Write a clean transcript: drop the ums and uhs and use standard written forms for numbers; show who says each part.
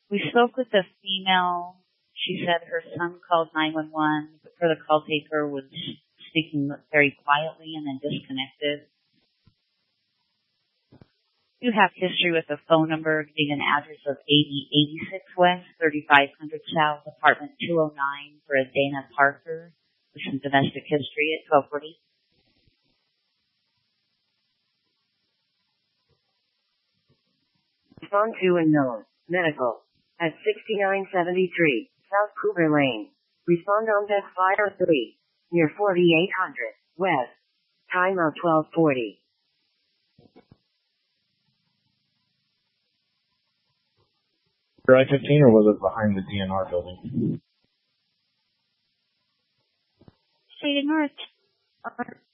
Speaker 1: We spoke with the female. She said her son called 911, but the call taker was speaking very quietly and then disconnected. You have history with a phone number giving an address of 8086 West, 3500 South, apartment 209 for a Dana Parker with some domestic history at 1240.
Speaker 2: Respond to unknown. Medical. At 6973 South Cooper Lane. Respond on deck fire 3. Near 4800 West. Time of 1240.
Speaker 3: I-15 or was it behind the DNR building?
Speaker 1: Shaded North.